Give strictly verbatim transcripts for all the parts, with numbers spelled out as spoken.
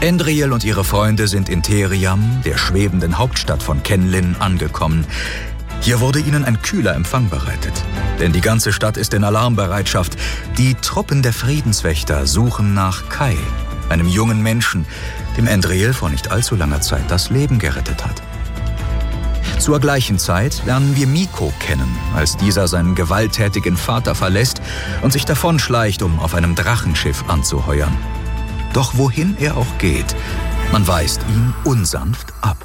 Endriel und ihre Freunde sind in Theriam, der schwebenden Hauptstadt von Kenlin, angekommen. Hier wurde ihnen ein kühler Empfang bereitet, denn die ganze Stadt ist in Alarmbereitschaft. Die Truppen der Friedenswächter suchen nach Kai, einem jungen Menschen, dem Endriel vor nicht allzu langer Zeit das Leben gerettet hat. Zur gleichen Zeit lernen wir Miko kennen, als dieser seinen gewalttätigen Vater verlässt und sich davonschleicht, um auf einem Drachenschiff anzuheuern. Doch wohin er auch geht, man weist ihn unsanft ab.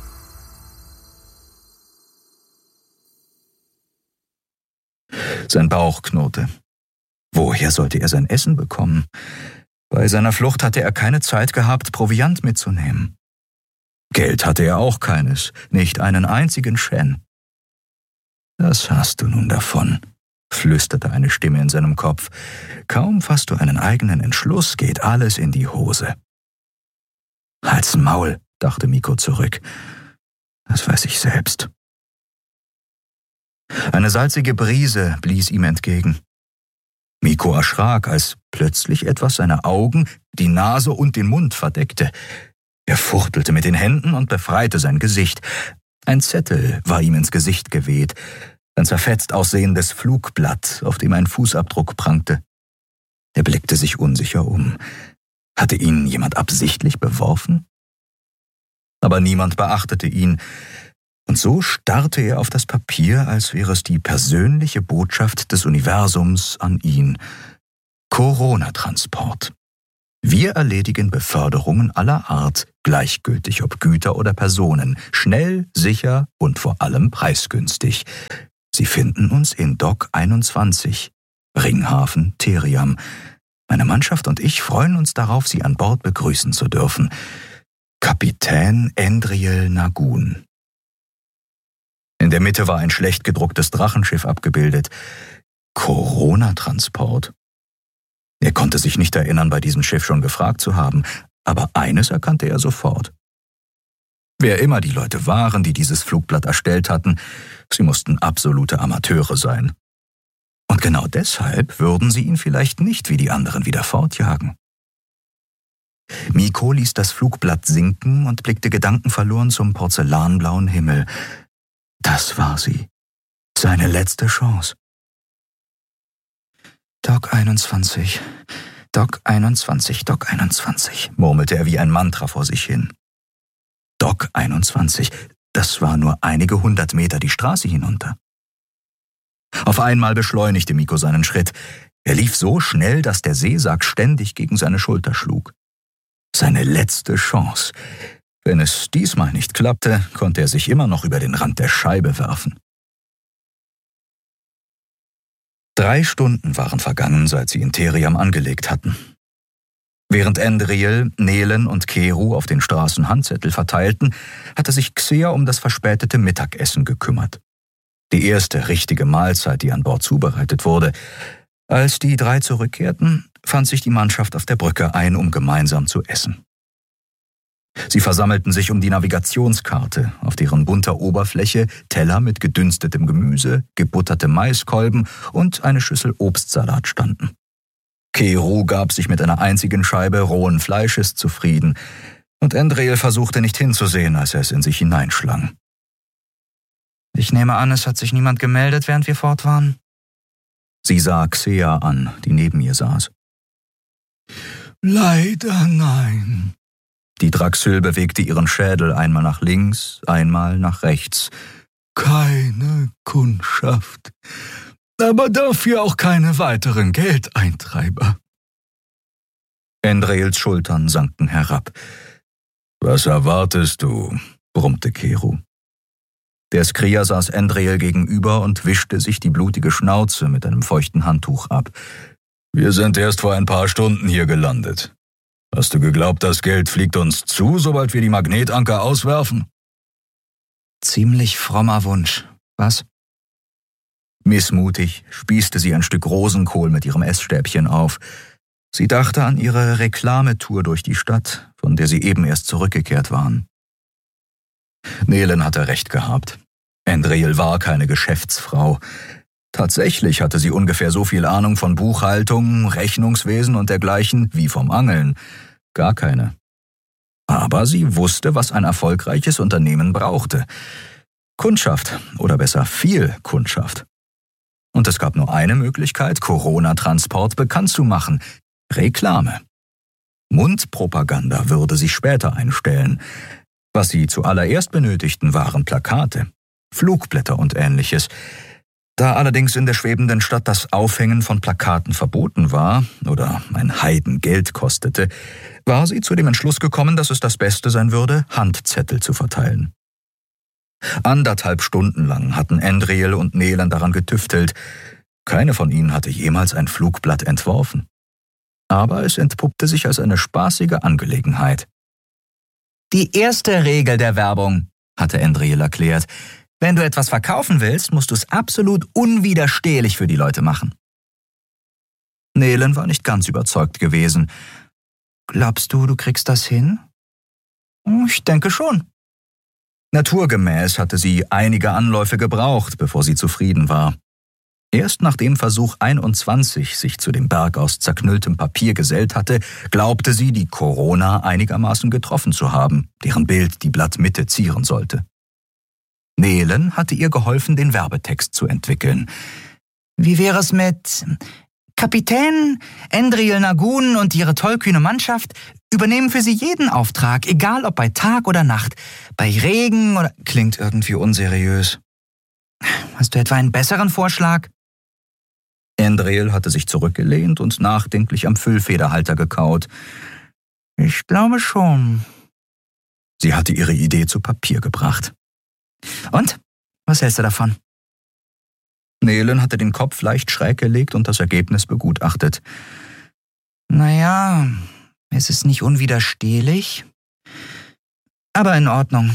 Sein Bauch knurrte. Woher sollte er sein Essen bekommen? Bei seiner Flucht hatte er keine Zeit gehabt, Proviant mitzunehmen. Geld hatte er auch keines, nicht einen einzigen Shen. »Das hast du nun davon«, flüsterte eine Stimme in seinem Kopf. »Kaum fasst du einen eigenen Entschluss, geht alles in die Hose.« »Halt's Maul«, dachte Miko zurück. »Das weiß ich selbst.« Eine salzige Brise blies ihm entgegen. Miko erschrak, als plötzlich etwas seine Augen, die Nase und den Mund verdeckte. Er fuchtelte mit den Händen und befreite sein Gesicht. Ein Zettel war ihm ins Gesicht geweht, ein zerfetzt aussehendes Flugblatt, auf dem ein Fußabdruck prangte. Er blickte sich unsicher um. Hatte ihn jemand absichtlich beworfen? Aber niemand beachtete ihn, und so starrte er auf das Papier, als wäre es die persönliche Botschaft des Universums an ihn. Corona-Transport. Wir erledigen Beförderungen aller Art, gleichgültig ob Güter oder Personen, schnell, sicher und vor allem preisgünstig. Sie finden uns in Dock einundzwanzig, Ringhafen, Theriam. Meine Mannschaft und ich freuen uns darauf, Sie an Bord begrüßen zu dürfen. Kapitän Endriel Nagun. In der Mitte war ein schlecht gedrucktes Drachenschiff abgebildet. Corona-Transport. Er konnte sich nicht erinnern, bei diesem Schiff schon gefragt zu haben, aber eines erkannte er sofort. Wer immer die Leute waren, die dieses Flugblatt erstellt hatten, sie mussten absolute Amateure sein. Und genau deshalb würden sie ihn vielleicht nicht wie die anderen wieder fortjagen. Miko ließ das Flugblatt sinken und blickte gedankenverloren zum porzellanblauen Himmel. Das war sie. Seine letzte Chance. Dock einundzwanzig, Dock einundzwanzig, Dock einundzwanzig, murmelte er wie ein Mantra vor sich hin. Dock einundzwanzig, das war nur einige hundert Meter die Straße hinunter. Auf einmal beschleunigte Miko seinen Schritt. Er lief so schnell, dass der Seesack ständig gegen seine Schulter schlug. Seine letzte Chance. Wenn es diesmal nicht klappte, konnte er sich immer noch über den Rand der Scheibe werfen. Drei Stunden waren vergangen, seit sie in Theriam angelegt hatten. Während Endriel, Nelen und Keru auf den Straßen Handzettel verteilten, hatte sich Xea um das verspätete Mittagessen gekümmert. Die erste richtige Mahlzeit, die an Bord zubereitet wurde. Als die drei zurückkehrten, fand sich die Mannschaft auf der Brücke ein, um gemeinsam zu essen. Sie versammelten sich um die Navigationskarte, auf deren bunter Oberfläche Teller mit gedünstetem Gemüse, gebutterte Maiskolben und eine Schüssel Obstsalat standen. Keru gab sich mit einer einzigen Scheibe rohen Fleisches zufrieden, und Endriel versuchte nicht hinzusehen, als er es in sich hineinschlang. »Ich nehme an, es hat sich niemand gemeldet, während wir fort waren?« Sie sah Xea an, die neben ihr saß. »Leider nein.« Die Draxyl bewegte ihren Schädel einmal nach links, einmal nach rechts. »Keine Kundschaft, aber dafür auch keine weiteren Geldeintreiber.« Endriels Schultern sanken herab. »Was erwartest du?« brummte Keru. Der Skrier saß Endriel gegenüber und wischte sich die blutige Schnauze mit einem feuchten Handtuch ab. »Wir sind erst vor ein paar Stunden hier gelandet. Hast du geglaubt, das Geld fliegt uns zu, sobald wir die Magnetanker auswerfen?« Ziemlich frommer Wunsch, was? Missmutig spießte sie ein Stück Rosenkohl mit ihrem Essstäbchen auf. Sie dachte an ihre Reklametour durch die Stadt, von der sie eben erst zurückgekehrt waren. Nelen hatte recht gehabt. Endriel war keine Geschäftsfrau. Tatsächlich hatte sie ungefähr so viel Ahnung von Buchhaltung, Rechnungswesen und dergleichen wie vom Angeln. Gar keine. Aber sie wusste, was ein erfolgreiches Unternehmen brauchte. Kundschaft, oder besser viel Kundschaft. Und es gab nur eine Möglichkeit, Corona-Transport bekannt zu machen: Reklame. Mundpropaganda würde sich später einstellen. Was sie zuallererst benötigten, waren Plakate, Flugblätter und Ähnliches. Da allerdings in der schwebenden Stadt das Aufhängen von Plakaten verboten war oder ein Heidengeld kostete, war sie zu dem Entschluss gekommen, dass es das Beste sein würde, Handzettel zu verteilen. Anderthalb Stunden lang hatten Andriel und Nelen daran getüftelt. Keine von ihnen hatte jemals ein Flugblatt entworfen. Aber es entpuppte sich als eine spaßige Angelegenheit. Die erste Regel der Werbung, hatte Andriel erklärt: Wenn du etwas verkaufen willst, musst du es absolut unwiderstehlich für die Leute machen. Nelen war nicht ganz überzeugt gewesen. Glaubst du, du kriegst das hin? Ich denke schon. Naturgemäß hatte sie einige Anläufe gebraucht, bevor sie zufrieden war. Erst nachdem Versuch einundzwanzig sich zu dem Berg aus zerknülltem Papier gesellt hatte, glaubte sie, die Corona einigermaßen getroffen zu haben, deren Bild die Blattmitte zieren sollte. Nelen hatte ihr geholfen, den Werbetext zu entwickeln. Wie wäre es mit Kapitän Andriel Nagun und ihre tollkühne Mannschaft übernehmen für sie jeden Auftrag, egal ob bei Tag oder Nacht, bei Regen oder... Klingt irgendwie unseriös. Hast du etwa einen besseren Vorschlag? Andriel hatte sich zurückgelehnt und nachdenklich am Füllfederhalter gekaut. Ich glaube schon. Sie hatte ihre Idee zu Papier gebracht. Und? Was hältst du davon? Nelen hatte den Kopf leicht schräg gelegt und das Ergebnis begutachtet. Naja, es ist nicht unwiderstehlich, aber in Ordnung.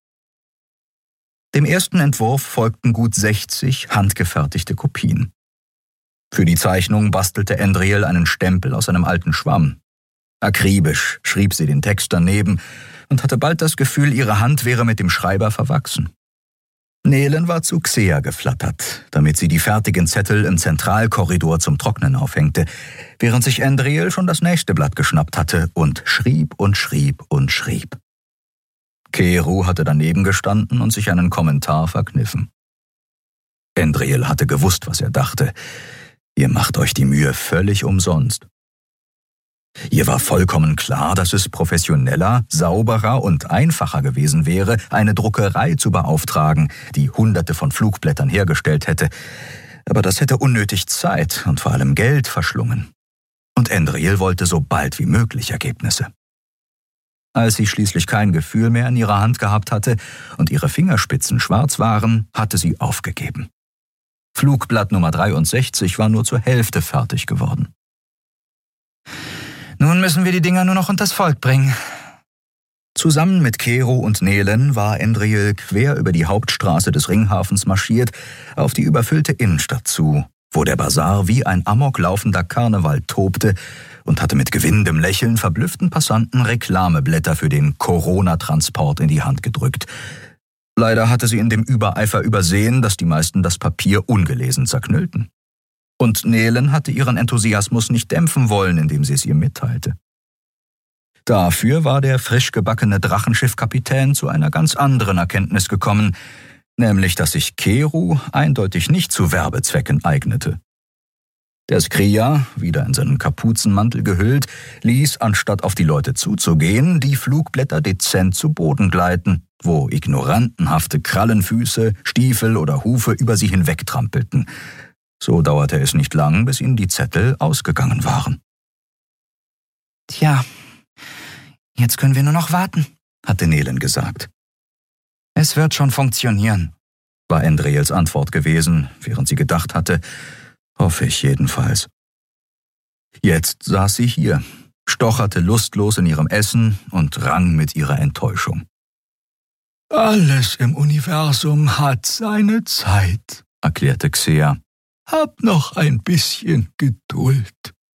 Dem ersten Entwurf folgten gut sechzig handgefertigte Kopien. Für die Zeichnung bastelte Andriel einen Stempel aus einem alten Schwamm. Akribisch schrieb sie den Text daneben und hatte bald das Gefühl, ihre Hand wäre mit dem Schreiber verwachsen. Nelen war zu Xea geflattert, damit sie die fertigen Zettel im Zentralkorridor zum Trocknen aufhängte, während sich Andriel schon das nächste Blatt geschnappt hatte und schrieb und schrieb und schrieb. Keru hatte daneben gestanden und sich einen Kommentar verkniffen. Andriel hatte gewusst, was er dachte. Ihr macht euch die Mühe völlig umsonst. Ihr war vollkommen klar, dass es professioneller, sauberer und einfacher gewesen wäre, eine Druckerei zu beauftragen, die Hunderte von Flugblättern hergestellt hätte. Aber das hätte unnötig Zeit und vor allem Geld verschlungen. Und Andriel wollte so bald wie möglich Ergebnisse. Als sie schließlich kein Gefühl mehr in ihrer Hand gehabt hatte und ihre Fingerspitzen schwarz waren, hatte sie aufgegeben. Flugblatt Nummer dreiundsechzig war nur zur Hälfte fertig geworden. Nun müssen wir die Dinger nur noch unters Volk bringen. Zusammen mit Keru und Nelen war Andriel quer über die Hauptstraße des Ringhafens marschiert, auf die überfüllte Innenstadt zu, wo der Basar wie ein amoklaufender Karneval tobte und hatte mit gewinnendem Lächeln verblüfften Passanten Reklameblätter für den Corona-Transport in die Hand gedrückt. Leider hatte sie in dem Übereifer übersehen, dass die meisten das Papier ungelesen zerknüllten. Und Nelen hatte ihren Enthusiasmus nicht dämpfen wollen, indem sie es ihr mitteilte. Dafür war der frisch gebackene Drachenschiffkapitän zu einer ganz anderen Erkenntnis gekommen, nämlich dass sich Keru eindeutig nicht zu Werbezwecken eignete. Der Skria, wieder in seinen Kapuzenmantel gehüllt, ließ, anstatt auf die Leute zuzugehen, die Flugblätter dezent zu Boden gleiten, wo ignorantenhafte Krallenfüße, Stiefel oder Hufe über sie hinwegtrampelten. So dauerte es nicht lang, bis ihnen die Zettel ausgegangen waren. Tja, jetzt können wir nur noch warten, hatte Nelen gesagt. Es wird schon funktionieren, war Andriels Antwort gewesen, während sie gedacht hatte, hoffe ich jedenfalls. Jetzt saß sie hier, stocherte lustlos in ihrem Essen und rang mit ihrer Enttäuschung. Alles im Universum hat seine Zeit, erklärte Xea. Hab noch ein bisschen Geduld.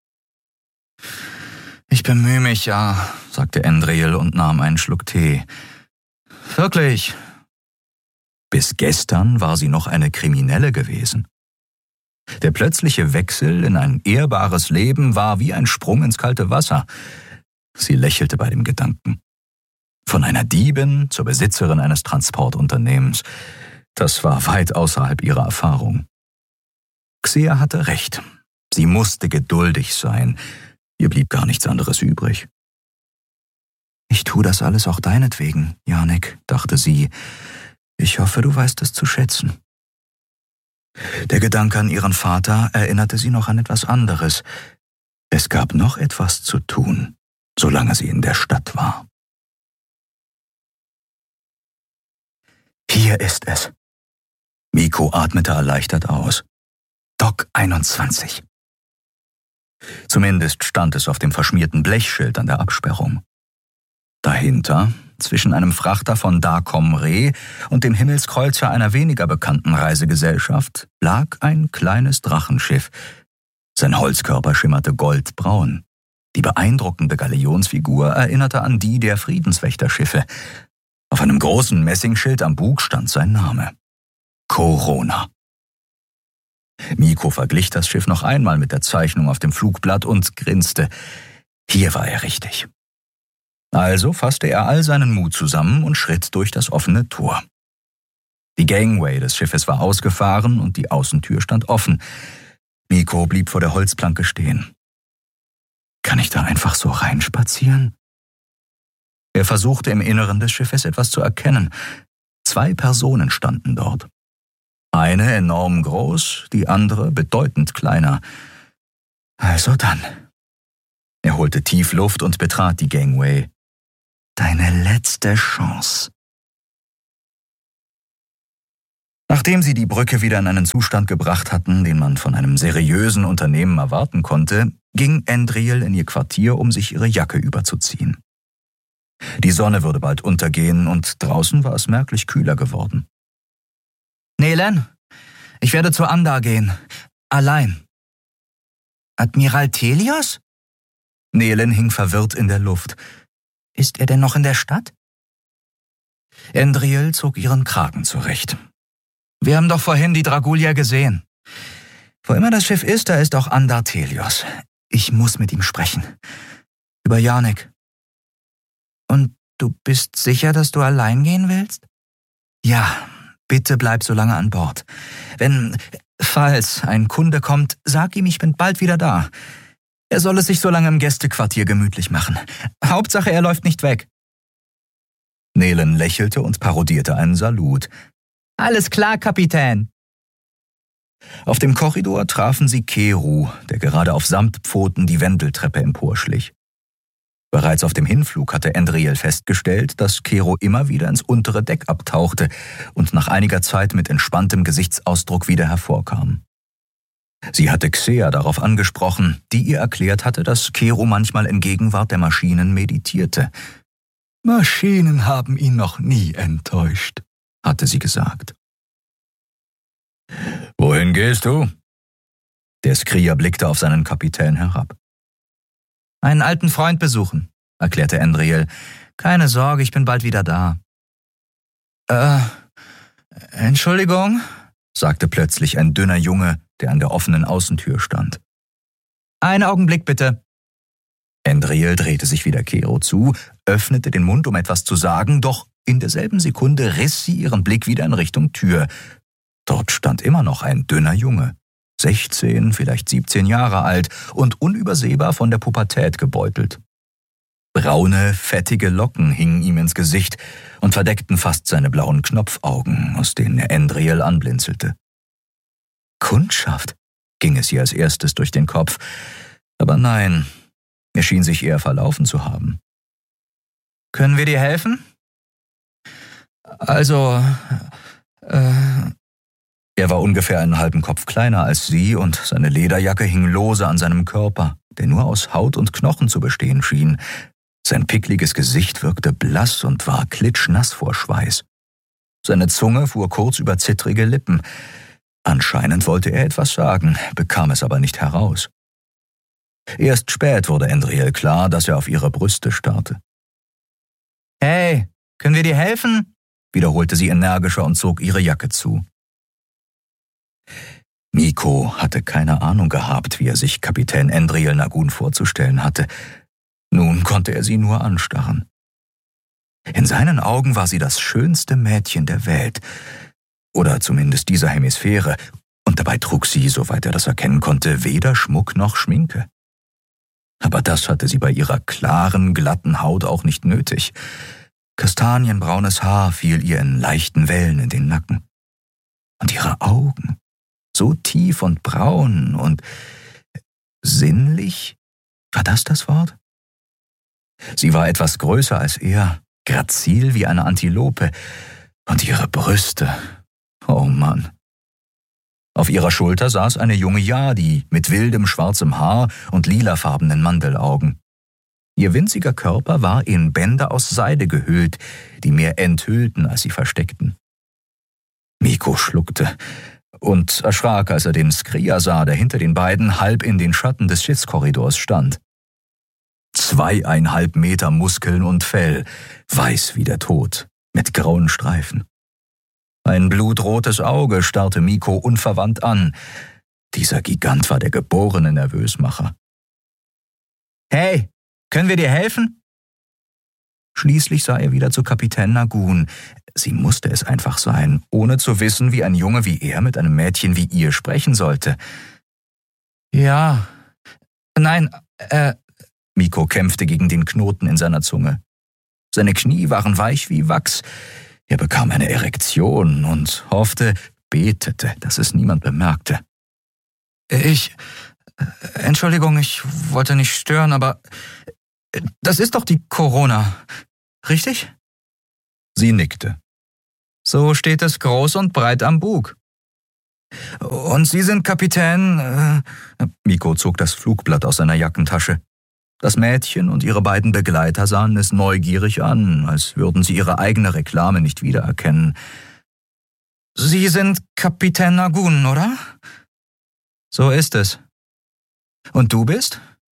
Ich bemühe mich ja, sagte Andriel und nahm einen Schluck Tee. Wirklich? Bis gestern war sie noch eine Kriminelle gewesen. Der plötzliche Wechsel in ein ehrbares Leben war wie ein Sprung ins kalte Wasser. Sie lächelte bei dem Gedanken. Von einer Diebin zur Besitzerin eines Transportunternehmens. Das war weit außerhalb ihrer Erfahrung. Xea hatte recht. Sie musste geduldig sein. Ihr blieb gar nichts anderes übrig. »Ich tue das alles auch deinetwegen, Janek«, dachte sie. »Ich hoffe, du weißt es zu schätzen.« Der Gedanke an ihren Vater erinnerte sie noch an etwas anderes. Es gab noch etwas zu tun, solange sie in der Stadt war. »Hier ist es.« Miko atmete erleichtert aus. »Dock einundzwanzig.« Zumindest stand es auf dem verschmierten Blechschild an der Absperrung. Dahinter, zwischen einem Frachter von Dacom Re und dem Himmelskreuzer einer weniger bekannten Reisegesellschaft, lag ein kleines Drachenschiff. Sein Holzkörper schimmerte goldbraun. Die beeindruckende Galionsfigur erinnerte an die der Friedenswächterschiffe. Auf einem großen Messingschild am Bug stand sein Name: Corona. Miko verglich das Schiff noch einmal mit der Zeichnung auf dem Flugblatt und grinste. Hier war er richtig. Also fasste er all seinen Mut zusammen und schritt durch das offene Tor. Die Gangway des Schiffes war ausgefahren und die Außentür stand offen. Miko blieb vor der Holzplanke stehen. Kann ich da einfach so reinspazieren? Er versuchte im Inneren des Schiffes etwas zu erkennen. Zwei Personen standen dort. Eine enorm groß, die andere bedeutend kleiner. Also dann. Er holte tief Luft und betrat die Gangway. Deine letzte Chance. Nachdem sie die Brücke wieder in einen Zustand gebracht hatten, den man von einem seriösen Unternehmen erwarten konnte, ging Endriel in ihr Quartier, um sich ihre Jacke überzuziehen. Die Sonne würde bald untergehen und draußen war es merklich kühler geworden. »Nelen, ich werde zu Andar gehen. Allein.« »Admiral Telios?« Nelen hing verwirrt in der Luft. »Ist er denn noch in der Stadt?« Endriel zog ihren Kragen zurecht. »Wir haben doch vorhin die Dragulia gesehen. Wo immer das Schiff ist, da ist auch Andar Telios. Ich muss mit ihm sprechen. Über Janek.« »Und du bist sicher, dass du allein gehen willst?« »Ja, bitte bleib so lange an Bord. Wenn, falls ein Kunde kommt, sag ihm, ich bin bald wieder da. Er soll es sich so lange im Gästequartier gemütlich machen. Hauptsache, er läuft nicht weg.« Nelen lächelte und parodierte einen Salut. »Alles klar, Kapitän.« Auf dem Korridor trafen sie Keru, der gerade auf Samtpfoten die Wendeltreppe emporschlich. Bereits auf dem Hinflug hatte Endriel festgestellt, dass Keru immer wieder ins untere Deck abtauchte und nach einiger Zeit mit entspanntem Gesichtsausdruck wieder hervorkam. Sie hatte Xea darauf angesprochen, die ihr erklärt hatte, dass Keru manchmal in Gegenwart der Maschinen meditierte. »Maschinen haben ihn noch nie enttäuscht«, hatte sie gesagt. »Wohin gehst du?« Der Skrier blickte auf seinen Kapitän herab. »Einen alten Freund besuchen«, erklärte Endriel. »Keine Sorge, ich bin bald wieder da.« »Äh, Entschuldigung«, sagte plötzlich ein dünner Junge, der an der offenen Außentür stand. »Einen Augenblick bitte.« Endriel drehte sich wieder Keru zu, öffnete den Mund, um etwas zu sagen, doch in derselben Sekunde riss sie ihren Blick wieder in Richtung Tür. Dort stand immer noch ein dünner Junge, sechzehn, vielleicht siebzehn Jahre alt und unübersehbar von der Pubertät gebeutelt. Braune, fettige Locken hingen ihm ins Gesicht und verdeckten fast seine blauen Knopfaugen, aus denen er Endriel anblinzelte. Kundschaft, ging es ihr als erstes durch den Kopf, aber nein, er schien sich eher verlaufen zu haben. »Können wir dir helfen?« »Also, äh...« Er war ungefähr einen halben Kopf kleiner als sie und seine Lederjacke hing lose an seinem Körper, der nur aus Haut und Knochen zu bestehen schien. Sein pickliges Gesicht wirkte blass und war klitschnass vor Schweiß. Seine Zunge fuhr kurz über zittrige Lippen. Anscheinend wollte er etwas sagen, bekam es aber nicht heraus. Erst spät wurde Endriel klar, dass er auf ihre Brüste starrte. »Hey, können wir dir helfen?« wiederholte sie energischer und zog ihre Jacke zu. Miko hatte keine Ahnung gehabt, wie er sich Kapitän Endriel Nagun vorzustellen hatte. Nun konnte er sie nur anstarren. In seinen Augen war sie das schönste Mädchen der Welt, oder zumindest dieser Hemisphäre, und dabei trug sie, soweit er das erkennen konnte, weder Schmuck noch Schminke. Aber das hatte sie bei ihrer klaren, glatten Haut auch nicht nötig. Kastanienbraunes Haar fiel ihr in leichten Wellen in den Nacken. Und ihre Augen, so tief und braun und sinnlich, war das das Wort? Sie war etwas größer als er, grazil wie eine Antilope, und ihre Brüste, oh Mann. Auf ihrer Schulter saß eine junge Yadi mit wildem schwarzem Haar und lilafarbenen Mandelaugen. Ihr winziger Körper war in Bänder aus Seide gehüllt, die mehr enthüllten, als sie versteckten. Miko schluckte und erschrak, als er den Skria sah, der hinter den beiden halb in den Schatten des Schiffskorridors stand. Zweieinhalb Meter Muskeln und Fell, weiß wie der Tod, mit grauen Streifen. Ein blutrotes Auge starrte Miko unverwandt an. Dieser Gigant war der geborene Nervösmacher. »Hey, können wir dir helfen?« Schließlich sah er wieder zu Kapitän Nagun. Sie musste es einfach sein, ohne zu wissen, wie ein Junge wie er mit einem Mädchen wie ihr sprechen sollte. »Ja, nein, äh...« Miko kämpfte gegen den Knoten in seiner Zunge. Seine Knie waren weich wie Wachs. Er bekam eine Erektion und hoffte, betete, dass es niemand bemerkte. »Ich... Entschuldigung, ich wollte nicht stören, aber... Das ist doch die Corona, richtig?« Sie nickte. »So steht es groß und breit am Bug.« »Und Sie sind Kapitän...« äh, Miko zog das Flugblatt aus seiner Jackentasche. Das Mädchen und ihre beiden Begleiter sahen es neugierig an, als würden sie ihre eigene Reklame nicht wiedererkennen. »Sie sind Kapitän Nagun, oder?« »So ist es.« »Und du bist?«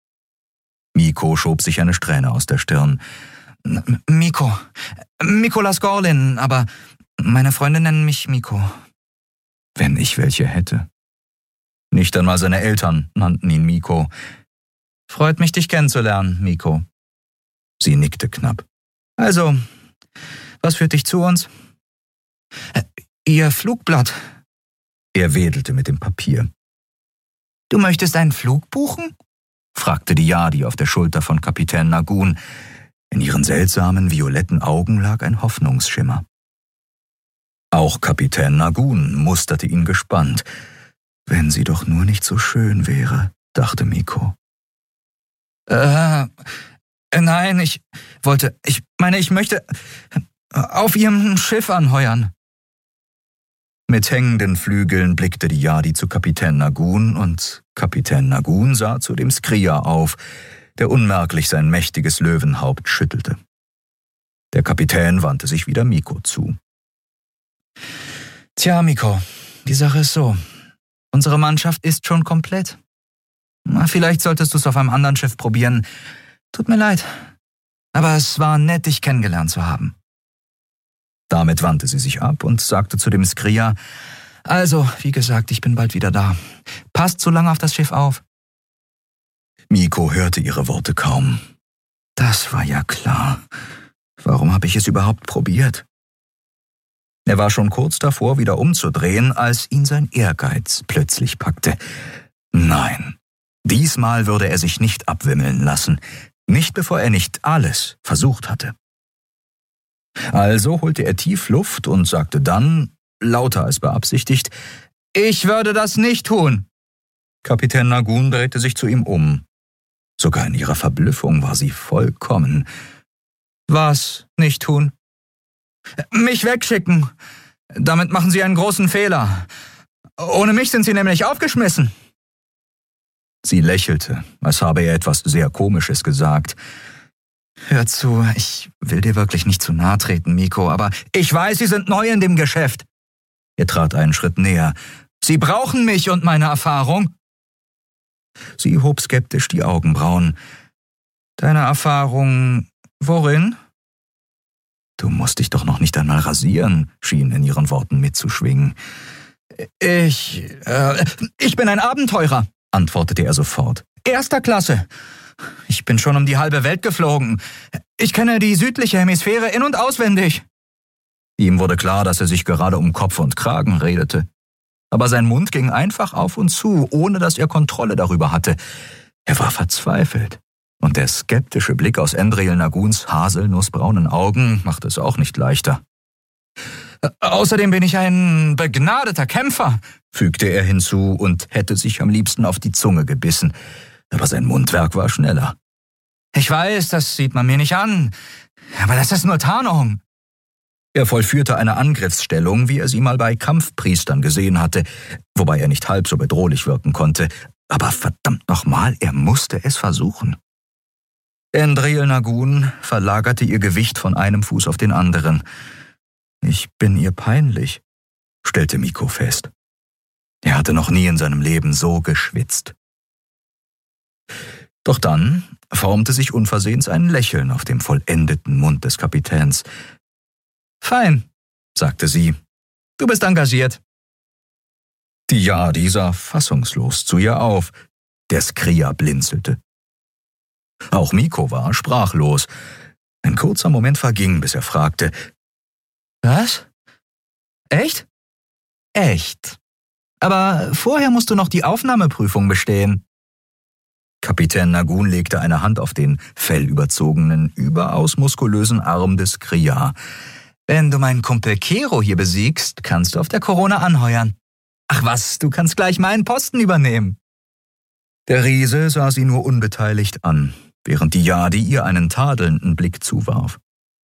Miko schob sich eine Strähne aus der Stirn. »Miko. Mikolas Gorlin, aber meine Freunde nennen mich Miko.« Wenn ich welche hätte. Nicht einmal seine Eltern nannten ihn Miko. »Freut mich, dich kennenzulernen, Miko.« Sie nickte knapp. »Also, was führt dich zu uns?« »Ihr Flugblatt.« Er wedelte mit dem Papier. »Du möchtest einen Flug buchen?« fragte die Yadi auf der Schulter von Kapitän Nagun. In ihren seltsamen, violetten Augen lag ein Hoffnungsschimmer. Auch Kapitän Nagun musterte ihn gespannt. »Wenn sie doch nur nicht so schön wäre«, dachte Miko. Äh, nein, ich wollte, ich meine, ich möchte auf ihrem Schiff anheuern.« Mit hängenden Flügeln blickte die Yadi zu Kapitän Nagun und Kapitän Nagun sah zu dem Skria auf, der unmerklich sein mächtiges Löwenhaupt schüttelte. Der Kapitän wandte sich wieder Miko zu. »Tja, Miko, die Sache ist so. Unsere Mannschaft ist schon komplett. Vielleicht solltest du es auf einem anderen Schiff probieren. Tut mir leid, aber es war nett, dich kennengelernt zu haben.« Damit wandte sie sich ab und sagte zu dem Skria, »Also, wie gesagt, ich bin bald wieder da. Passt so lange auf das Schiff auf.« Miko hörte ihre Worte kaum. Das war ja klar. Warum habe ich es überhaupt probiert? Er war schon kurz davor, wieder umzudrehen, als ihn sein Ehrgeiz plötzlich packte. Nein. Diesmal würde er sich nicht abwimmeln lassen, nicht bevor er nicht alles versucht hatte. Also holte er tief Luft und sagte dann, lauter als beabsichtigt, »Ich würde das nicht tun.« Kapitän Nagun drehte sich zu ihm um. Sogar in ihrer Verblüffung war sie vollkommen. »Was nicht tun?« »Mich wegschicken. Damit machen Sie einen großen Fehler. Ohne mich sind Sie nämlich aufgeschmissen.« Sie lächelte, als habe er etwas sehr Komisches gesagt. »Hör zu, ich will dir wirklich nicht zu nahe treten, Miko, aber ich weiß, Sie sind neu in dem Geschäft.« Er trat einen Schritt näher. »Sie brauchen mich und meine Erfahrung.« Sie hob skeptisch die Augenbrauen. »Deine Erfahrung worin?« »Du musst dich doch noch nicht einmal rasieren«, schien in ihren Worten mitzuschwingen. »Ich, äh, ich bin ein Abenteurer«, antwortete er sofort. »Erster Klasse. Ich bin schon um die halbe Welt geflogen. Ich kenne die südliche Hemisphäre in- und auswendig. Ihm wurde klar, dass er sich gerade um Kopf und Kragen redete. Aber sein Mund ging einfach auf und zu, ohne dass er Kontrolle darüber hatte. Er war verzweifelt. Und der skeptische Blick aus Endriel Naguns haselnussbraunen Augen machte es auch nicht leichter. »Außerdem bin ich ein begnadeter Kämpfer«, fügte er hinzu und hätte sich am liebsten auf die Zunge gebissen. Aber sein Mundwerk war schneller. »Ich weiß, das sieht man mir nicht an, aber das ist nur Tarnung.« Er vollführte eine Angriffsstellung, wie er sie mal bei Kampfpriestern gesehen hatte, wobei er nicht halb so bedrohlich wirken konnte. Aber verdammt nochmal, er musste es versuchen. Endriel Nagun verlagerte ihr Gewicht von einem Fuß auf den anderen. »Ich bin ihr peinlich«, stellte Miko fest. Er hatte noch nie in seinem Leben so geschwitzt. Doch dann formte sich unversehens ein Lächeln auf dem vollendeten Mund des Kapitäns. »Fein«, sagte sie. »Du bist engagiert.« Die Jadi sah fassungslos zu ihr auf. Der Skria blinzelte. Auch Miko war sprachlos. Ein kurzer Moment verging, bis er fragte, »Was? Echt?« »Echt. Aber vorher musst du noch die Aufnahmeprüfung bestehen.« Kapitän Nagun legte eine Hand auf den fellüberzogenen, überaus muskulösen Arm des Skria. »Wenn du meinen Kumpel Kero hier besiegst, kannst du auf der Corona anheuern. Ach was, du kannst gleich meinen Posten übernehmen.« Der Riese sah sie nur unbeteiligt an, während die Jadi ihr einen tadelnden Blick zuwarf.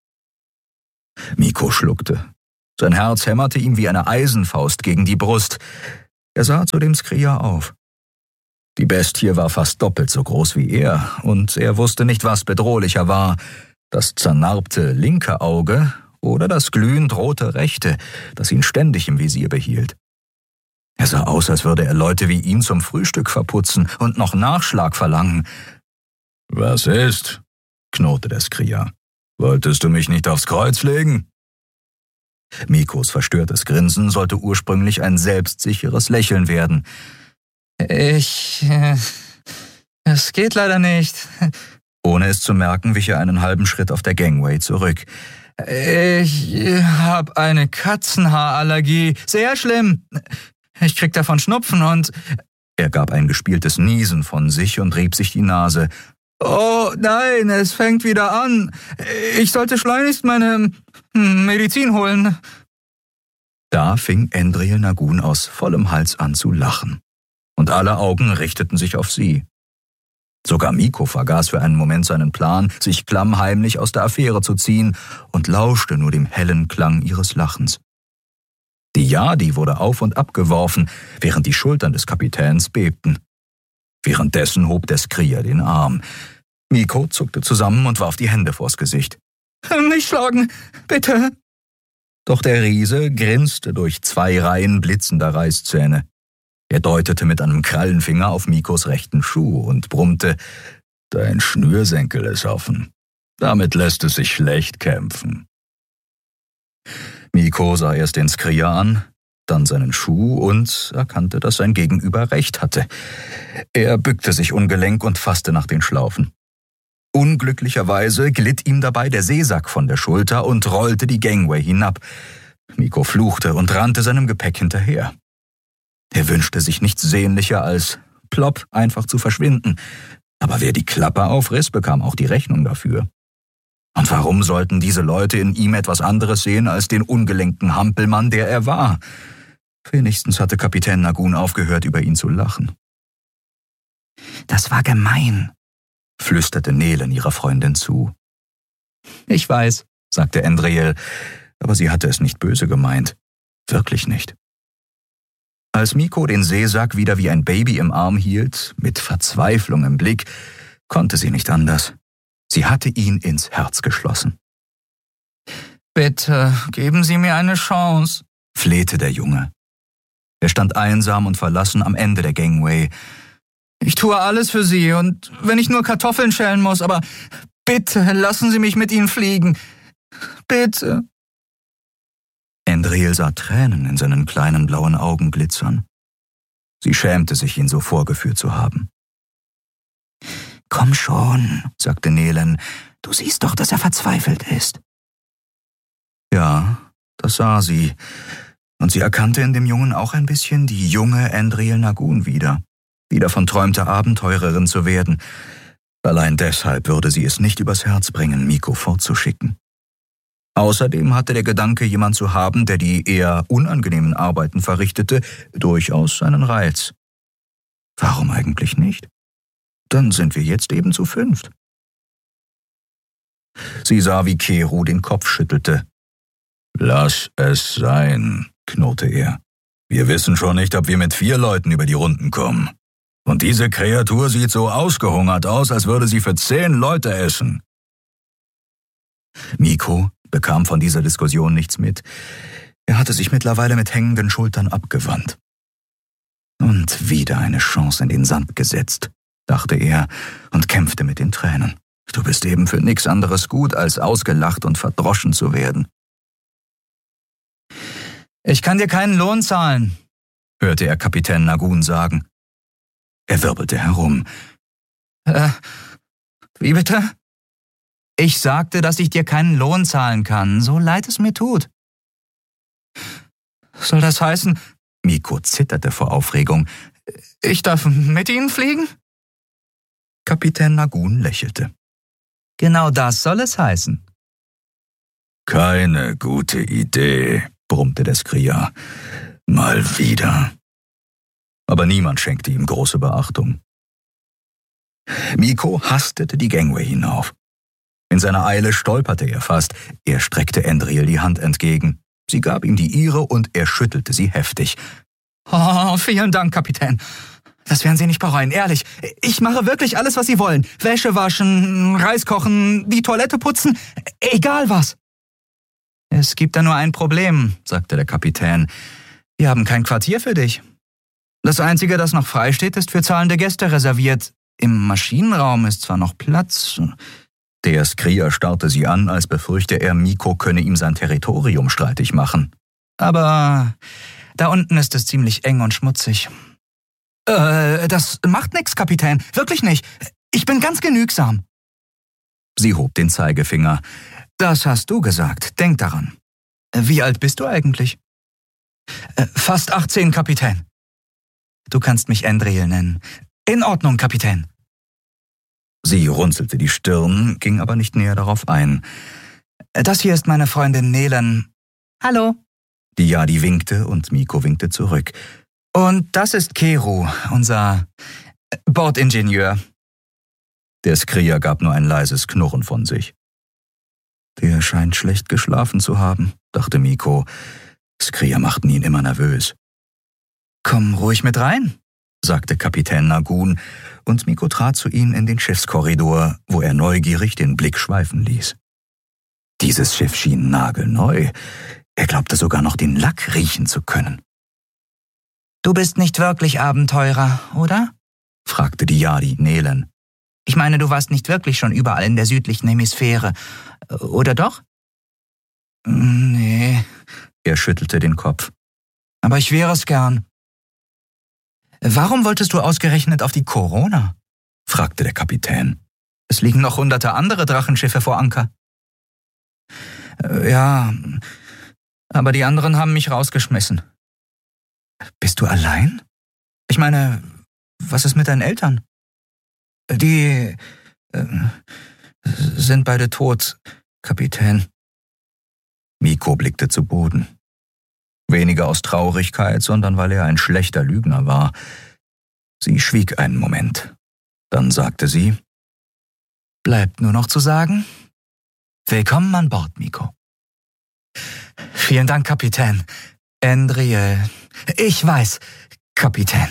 Miko schluckte. Sein Herz hämmerte ihm wie eine Eisenfaust gegen die Brust. Er sah zu dem Skria auf. Die Bestie war fast doppelt so groß wie er, und er wusste nicht, was bedrohlicher war, das zernarbte linke Auge oder das glühend rote rechte, das ihn ständig im Visier behielt. Er sah aus, als würde er Leute wie ihn zum Frühstück verputzen und noch Nachschlag verlangen. »Was ist?«, knurrte der Skria. »Wolltest du mich nicht aufs Kreuz legen?« Mikos verstörtes Grinsen sollte ursprünglich ein selbstsicheres Lächeln werden. »Ich... Äh, es geht leider nicht.« Ohne es zu merken, wich er einen halben Schritt auf der Gangway zurück. »Ich habe eine Katzenhaarallergie. Sehr schlimm. Ich krieg davon Schnupfen und...« Er gab ein gespieltes Niesen von sich und rieb sich die Nase. »Oh nein, es fängt wieder an. Ich sollte schleunigst meine Medizin holen.« Da fing Endriel Nagun aus vollem Hals an zu lachen. Und alle Augen richteten sich auf sie. Sogar Miko vergaß für einen Moment seinen Plan, sich klammheimlich aus der Affäre zu ziehen, und lauschte nur dem hellen Klang ihres Lachens. Die Jadi wurde auf und ab geworfen, während die Schultern des Kapitäns bebten. Währenddessen hob der Skria den Arm. Miko zuckte zusammen und warf die Hände vors Gesicht. »Nicht schlagen, bitte!« Doch der Riese grinste durch zwei Reihen blitzender Reißzähne. Er deutete mit einem Krallenfinger auf Mikos rechten Schuh und brummte, »Dein Schnürsenkel ist offen. Damit lässt es sich schlecht kämpfen.« Miko sah erst den Skria an, dann seinen Schuh und erkannte, dass sein Gegenüber recht hatte. Er bückte sich ungelenk und fasste nach den Schlaufen. Unglücklicherweise glitt ihm dabei der Seesack von der Schulter und rollte die Gangway hinab. Miko fluchte und rannte seinem Gepäck hinterher. Er wünschte sich nichts sehnlicher als, plopp, einfach zu verschwinden. Aber wer die Klappe aufriss, bekam auch die Rechnung dafür. Und warum sollten diese Leute in ihm etwas anderes sehen als den ungelenken Hampelmann, der er war? Wenigstens hatte Kapitän Nagun aufgehört, über ihn zu lachen. »Das war gemein«, flüsterte Nelen ihrer Freundin zu. »Ich weiß«, sagte Endriel, aber sie hatte es nicht böse gemeint. Wirklich nicht. Als Miko den Seesack wieder wie ein Baby im Arm hielt, mit Verzweiflung im Blick, konnte sie nicht anders. Sie hatte ihn ins Herz geschlossen. »Bitte, geben Sie mir eine Chance«, flehte der Junge. Er stand einsam und verlassen am Ende der Gangway. »Ich tue alles für Sie, und wenn ich nur Kartoffeln schälen muss, aber bitte lassen Sie mich mit Ihnen fliegen. Bitte.« Endriel sah Tränen in seinen kleinen blauen Augen glitzern. Sie schämte sich, ihn so vorgeführt zu haben. »Komm schon«, sagte Nelen, »du siehst doch, dass er verzweifelt ist.« Ja, das sah sie, und sie erkannte in dem Jungen auch ein bisschen die junge Andriel Nagun wieder, die davon träumte, Abenteurerin zu werden. Allein deshalb würde sie es nicht übers Herz bringen, Miko fortzuschicken. Außerdem hatte der Gedanke, jemand zu haben, der die eher unangenehmen Arbeiten verrichtete, durchaus seinen Reiz. Warum eigentlich nicht? Dann sind wir jetzt eben zu fünft. Sie sah, wie Keru den Kopf schüttelte. »Lass es sein«, knurrte er. »Wir wissen schon nicht, ob wir mit vier Leuten über die Runden kommen. Und diese Kreatur sieht so ausgehungert aus, als würde sie für zehn Leute essen.« Miko bekam von dieser Diskussion nichts mit. Er hatte sich mittlerweile mit hängenden Schultern abgewandt. Und wieder eine Chance in den Sand gesetzt, dachte er und kämpfte mit den Tränen. Du bist eben für nichts anderes gut, als ausgelacht und verdroschen zu werden. »Ich kann dir keinen Lohn zahlen«, hörte er Kapitän Nagun sagen. Er wirbelte herum. Äh, wie bitte? »Ich sagte, dass ich dir keinen Lohn zahlen kann, so leid es mir tut.« »Soll das heißen...« Miko zitterte vor Aufregung. »Ich darf mit Ihnen fliegen?« Kapitän Nagun lächelte. »Genau das soll es heißen.« »Keine gute Idee«, brummte der Skria. »Mal wieder.« Aber niemand schenkte ihm große Beachtung. Miko hastete die Gangway hinauf. In seiner Eile stolperte er fast. Er streckte Andriel die Hand entgegen. Sie gab ihm die ihre und er schüttelte sie heftig. »Oh, vielen Dank, Kapitän. Das werden Sie nicht bereuen, ehrlich. Ich mache wirklich alles, was Sie wollen. Wäsche waschen, Reis kochen, die Toilette putzen, egal was.« »Es gibt da nur ein Problem«, sagte der Kapitän. »Wir haben kein Quartier für dich. Das Einzige, das noch frei steht, ist für zahlende Gäste reserviert. Im Maschinenraum ist zwar noch Platz.« Der Skria starrte sie an, als befürchte er, Miko könne ihm sein Territorium streitig machen. »Aber da unten ist es ziemlich eng und schmutzig.« »Äh, das macht nix, Kapitän. Wirklich nicht. Ich bin ganz genügsam.« Sie hob den Zeigefinger. »Das hast du gesagt. Denk daran. Wie alt bist du eigentlich?« »Fast achtzehn, Kapitän.« »Du kannst mich Andriel nennen.« »In Ordnung, Kapitän.« Sie runzelte die Stirn, ging aber nicht näher darauf ein. »Das hier ist meine Freundin Nelen.« »Hallo.« Die Yadi winkte und Miko winkte zurück. »Und das ist Keru, unser Bordingenieur.« Der Skria gab nur ein leises Knurren von sich. »Der scheint schlecht geschlafen zu haben«, dachte Miko. Skria machten ihn immer nervös. »Komm ruhig mit rein«, sagte Kapitän Nagun, und Miko trat zu ihm in den Schiffskorridor, wo er neugierig den Blick schweifen ließ. Dieses Schiff schien nagelneu. Er glaubte sogar noch den Lack riechen zu können. »Du bist nicht wirklich Abenteurer, oder?« fragte die Yadi Nelen. »Ich meine, du warst nicht wirklich schon überall in der südlichen Hemisphäre, oder doch?« »Nee«, er schüttelte den Kopf. »Aber ich wäre es gern.« »Warum wolltest du ausgerechnet auf die Corona?« fragte der Kapitän. »Es liegen noch hunderte andere Drachenschiffe vor Anker.« »Ja, aber die anderen haben mich rausgeschmissen.« »Bist du allein? Ich meine, was ist mit deinen Eltern?« »Die äh, sind beide tot, Kapitän.« Miko blickte zu Boden. Weniger aus Traurigkeit, sondern weil er ein schlechter Lügner war. Sie schwieg einen Moment. Dann sagte sie, »Bleibt nur noch zu sagen, willkommen an Bord, Miko.« »Vielen Dank, Kapitän. Andriel. Ich weiß, Kapitän.«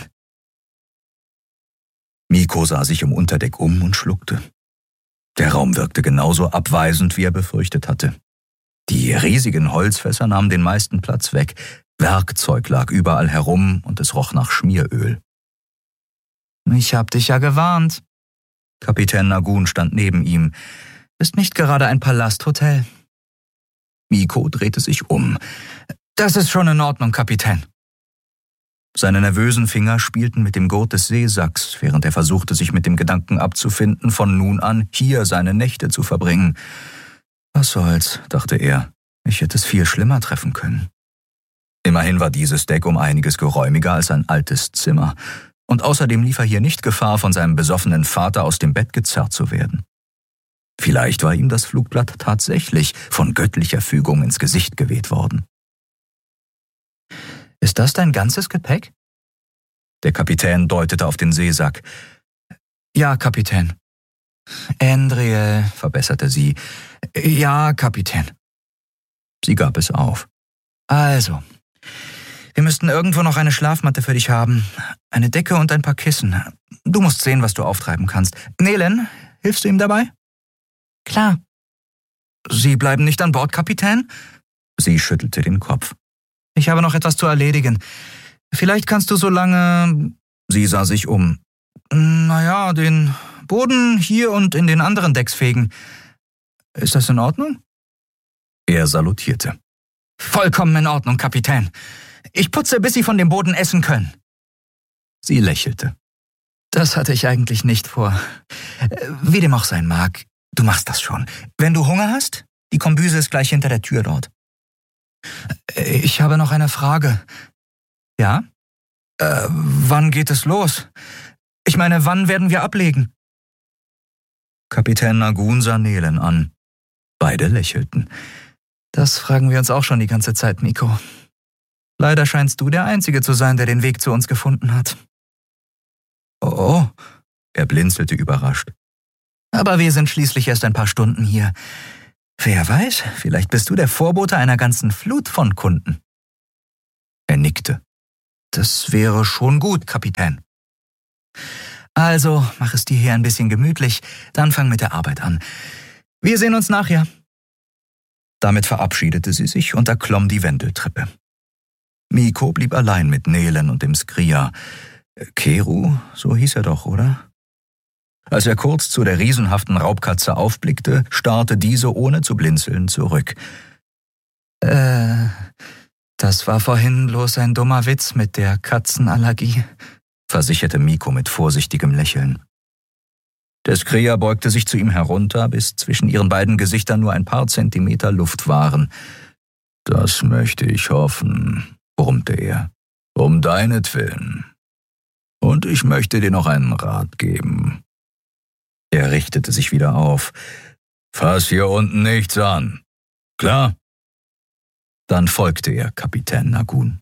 Miko sah sich im Unterdeck um und schluckte. Der Raum wirkte genauso abweisend, wie er befürchtet hatte. Die riesigen Holzfässer nahmen den meisten Platz weg. Werkzeug lag überall herum und es roch nach Schmieröl. »Ich hab dich ja gewarnt.« Kapitän Nagun stand neben ihm. »Ist nicht gerade ein Palasthotel.« Miko drehte sich um. »Das ist schon in Ordnung, Kapitän.« Seine nervösen Finger spielten mit dem Gurt des Seesacks, während er versuchte, sich mit dem Gedanken abzufinden, von nun an hier seine Nächte zu verbringen. Was soll's, dachte er, ich hätte es viel schlimmer treffen können. Immerhin war dieses Deck um einiges geräumiger als ein altes Zimmer, und außerdem lief er hier nicht Gefahr, von seinem besoffenen Vater aus dem Bett gezerrt zu werden. Vielleicht war ihm das Flugblatt tatsächlich von göttlicher Fügung ins Gesicht geweht worden. »Ist das dein ganzes Gepäck?« Der Kapitän deutete auf den Seesack. »Ja, Kapitän.« »Andriel«, verbesserte sie. »Ja, Kapitän.« Sie gab es auf. »Also, wir müssten irgendwo noch eine Schlafmatte für dich haben, eine Decke und ein paar Kissen. Du musst sehen, was du auftreiben kannst. Nelen, hilfst du ihm dabei?« »Klar.« »Sie bleiben nicht an Bord, Kapitän?« Sie schüttelte den Kopf. »Ich habe noch etwas zu erledigen. Vielleicht kannst du so lange...« Sie sah sich um. »Naja, den Boden hier und in den anderen Decks fegen. Ist das in Ordnung?« Er salutierte. »Vollkommen in Ordnung, Kapitän. Ich putze, bis Sie von dem Boden essen können.« Sie lächelte. »Das hatte ich eigentlich nicht vor. Wie dem auch sein mag, du machst das schon. Wenn du Hunger hast, die Kombüse ist gleich hinter der Tür dort.« »Ich habe noch eine Frage.« »Ja?« äh, »Wann geht es los? Ich meine, wann werden wir ablegen?« Kapitän Nagun sah Nelen an. Beide lächelten. »Das fragen wir uns auch schon die ganze Zeit, Miko. Leider scheinst du der Einzige zu sein, der den Weg zu uns gefunden hat.« »Oh«, er blinzelte überrascht. »Aber wir sind schließlich erst ein paar Stunden hier. Wer weiß, vielleicht bist du der Vorbote einer ganzen Flut von Kunden.« Er nickte. »Das wäre schon gut, Kapitän.« »Also, mach es dir hier ein bisschen gemütlich, dann fang mit der Arbeit an. Wir sehen uns nachher.« Damit verabschiedete sie sich und erklomm die Wendeltreppe. Miko blieb allein mit Nelen und dem Skria. Keru, so hieß er doch, oder? Als er kurz zu der riesenhaften Raubkatze aufblickte, starrte diese ohne zu blinzeln zurück. Äh, das war vorhin bloß ein dummer Witz mit der Katzenallergie, versicherte Miko mit vorsichtigem Lächeln. Der Skria beugte sich zu ihm herunter, bis zwischen ihren beiden Gesichtern nur ein paar Zentimeter Luft waren. »Das möchte ich hoffen«, brummte er, »um deinetwillen. Und ich möchte dir noch einen Rat geben.« Er richtete sich wieder auf. »Fass hier unten nichts an. Klar?« Dann folgte er Kapitän Nagun.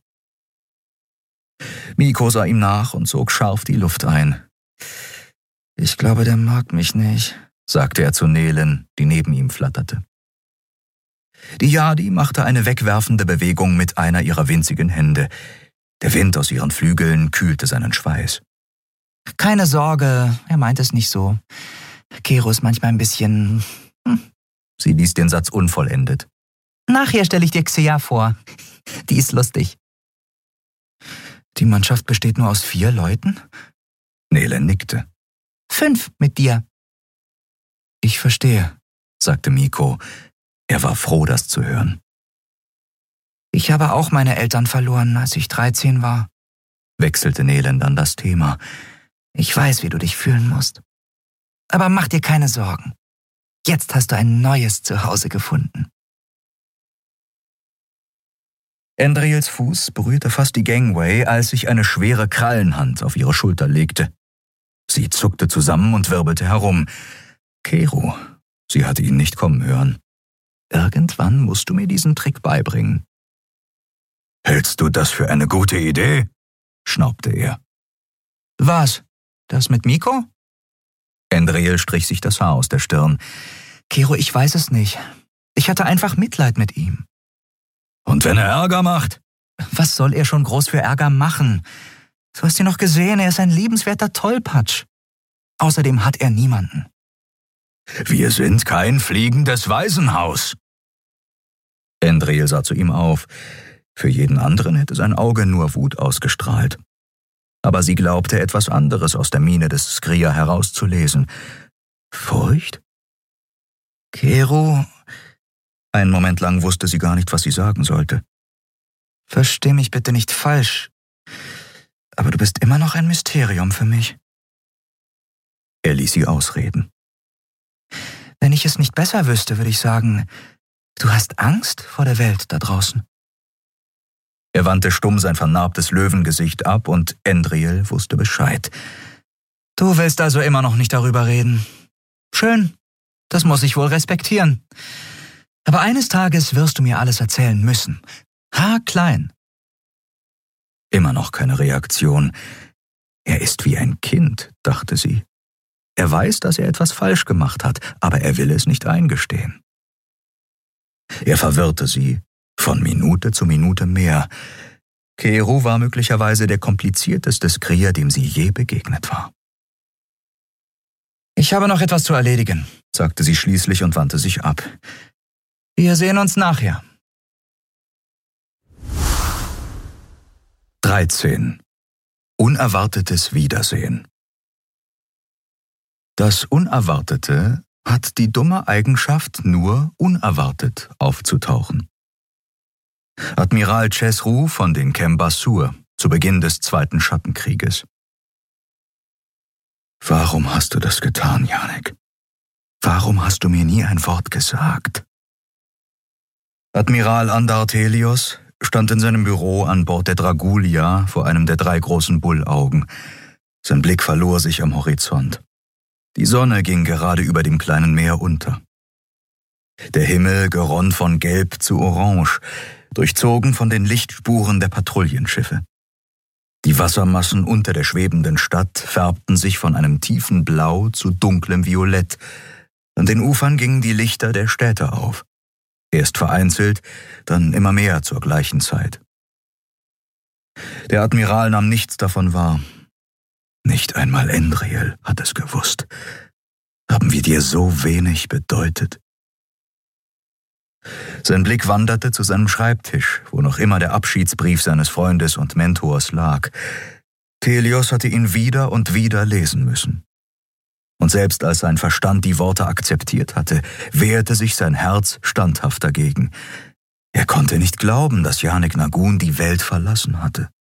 Miko sah ihm nach und sog scharf die Luft ein. »Ich glaube, der mag mich nicht«, sagte er zu Nelen, die neben ihm flatterte. Die Yadi machte eine wegwerfende Bewegung mit einer ihrer winzigen Hände. Der Wind aus ihren Flügeln kühlte seinen Schweiß. »Keine Sorge, er meint es nicht so. Keru ist manchmal ein bisschen...« hm. Sie ließ den Satz unvollendet. »Nachher stelle ich dir Xia vor. Die ist lustig.« »Die Mannschaft besteht nur aus vier Leuten?« Nelen nickte. »Fünf mit dir.« »Ich verstehe«, sagte Miko. Er war froh, das zu hören. »Ich habe auch meine Eltern verloren, als ich dreizehn war«, wechselte Nelen dann das Thema. »Ich weiß, wie du dich fühlen musst. Aber mach dir keine Sorgen. Jetzt hast du ein neues Zuhause gefunden.« Andriels Fuß berührte fast die Gangway, als sich eine schwere Krallenhand auf ihre Schulter legte. Sie zuckte zusammen und wirbelte herum. Keru, sie hatte ihn nicht kommen hören. »Irgendwann musst du mir diesen Trick beibringen.« »Hältst du das für eine gute Idee?« schnaubte er. »Was? Das mit Miko?« Andriel strich sich das Haar aus der Stirn. »Keru, ich weiß es nicht. Ich hatte einfach Mitleid mit ihm.« »Und wenn er Ärger macht?« »Was soll er schon groß für Ärger machen? Du hast ihn noch gesehen, er ist ein liebenswerter Tollpatsch. Außerdem hat er niemanden.« »Wir sind kein fliegendes Waisenhaus.« Andriel sah zu ihm auf. Für jeden anderen hätte sein Auge nur Wut ausgestrahlt. Aber sie glaubte, etwas anderes aus der Miene des Skria herauszulesen. Furcht? »Keru...« Einen Moment lang wusste sie gar nicht, was sie sagen sollte. »Versteh mich bitte nicht falsch. Aber du bist immer noch ein Mysterium für mich. Er ließ sie ausreden. Wenn ich es nicht besser wüsste, würde ich sagen, du hast Angst vor der Welt da draußen. Er wandte stumm sein vernarbtes Löwengesicht ab und Endriel wusste Bescheid. Du willst also immer noch nicht darüber reden. Schön, das muss ich wohl respektieren. Aber eines Tages wirst du mir alles erzählen müssen. Haarklein. Immer noch keine Reaktion. Er ist wie ein Kind, dachte sie. Er weiß, dass er etwas falsch gemacht hat, aber er will es nicht eingestehen. Er verwirrte sie, von Minute zu Minute mehr. Keru war möglicherweise der komplizierteste Skrier, dem sie je begegnet war. Ich habe noch etwas zu erledigen, sagte sie schließlich und wandte sich ab. Wir sehen uns nachher. dreizehn. Unerwartetes Wiedersehen. Das Unerwartete hat die dumme Eigenschaft, nur unerwartet aufzutauchen. Admiral Chesru von den Kembasur zu Beginn des Zweiten Schattenkrieges. Warum hast du das getan, Janek? Warum hast du mir nie ein Wort gesagt? Admiral Andartelios stand in seinem Büro an Bord der Dragulia vor einem der drei großen Bullaugen. Sein Blick verlor sich am Horizont. Die Sonne ging gerade über dem kleinen Meer unter. Der Himmel geronn von Gelb zu Orange, durchzogen von den Lichtspuren der Patrouillenschiffe. Die Wassermassen unter der schwebenden Stadt färbten sich von einem tiefen Blau zu dunklem Violett. An den Ufern gingen die Lichter der Städte auf. Erst vereinzelt, dann immer mehr zur gleichen Zeit. Der Admiral nahm nichts davon wahr. Nicht einmal Endriel hat es gewusst. Haben wir dir so wenig bedeutet? Sein Blick wanderte zu seinem Schreibtisch, wo noch immer der Abschiedsbrief seines Freundes und Mentors lag. Telios hatte ihn wieder und wieder lesen müssen. Und selbst als sein Verstand die Worte akzeptiert hatte, wehrte sich sein Herz standhaft dagegen. Er konnte nicht glauben, dass Janek Nagun die Welt verlassen hatte.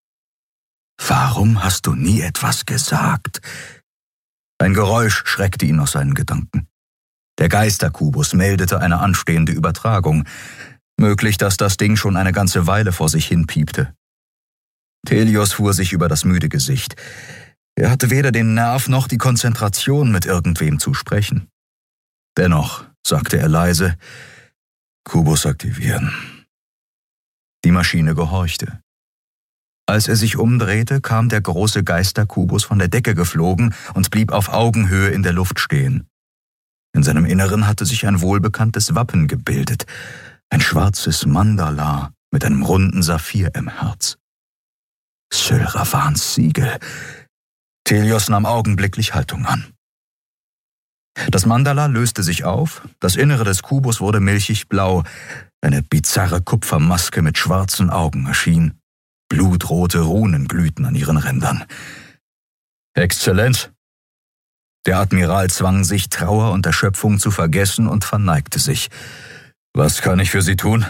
Warum hast du nie etwas gesagt? Ein Geräusch schreckte ihn aus seinen Gedanken. Der Geisterkubus meldete eine anstehende Übertragung. Möglich, dass das Ding schon eine ganze Weile vor sich hin piepte. Telios fuhr sich über das müde Gesicht. Er hatte weder den Nerv noch die Konzentration, mit irgendwem zu sprechen. Dennoch, sagte er leise, Kubus aktivieren. Die Maschine gehorchte. Als er sich umdrehte, kam der große Geisterkubus von der Decke geflogen und blieb auf Augenhöhe in der Luft stehen. In seinem Inneren hatte sich ein wohlbekanntes Wappen gebildet, ein schwarzes Mandala mit einem runden Saphir im Herz. Sylravans Siegel. Telios nahm augenblicklich Haltung an. Das Mandala löste sich auf, das Innere des Kubus wurde milchig blau, eine bizarre Kupfermaske mit schwarzen Augen erschien. Blutrote Runen glühten an ihren Rändern. Exzellenz! Der Admiral zwang sich, Trauer und Erschöpfung zu vergessen und verneigte sich. Was kann ich für Sie tun?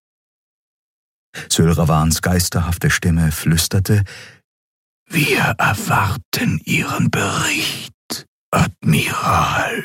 Sylravans geisterhafte Stimme flüsterte, Wir erwarten Ihren Bericht, Admiral.